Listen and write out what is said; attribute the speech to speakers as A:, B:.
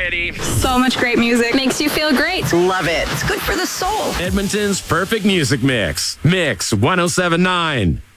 A: variety.
B: So much great music.
C: Makes you feel great.
D: Love it. It's good for the soul.
A: Edmonton's perfect music mix. Mix 1079.